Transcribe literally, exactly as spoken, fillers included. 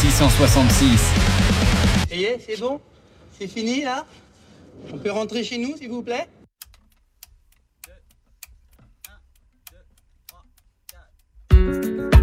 six cent soixante-six. Ça y est, c'est bon? C'est fini là? On peut rentrer chez nous s'il vous plaît?